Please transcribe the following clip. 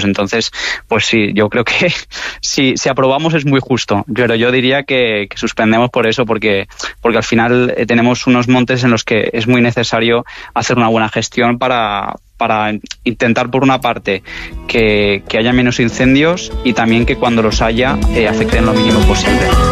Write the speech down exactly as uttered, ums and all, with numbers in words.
Entonces, pues sí, yo creo que si, si aprobamos es muy justo, pero yo diría que, que suspendemos por eso, porque, porque al final eh, tenemos unos montes en los que es muy necesario hacer una buena gestión para, para intentar, por una parte, que, que haya menos incendios y también que cuando los haya eh, afecten lo mínimo posible.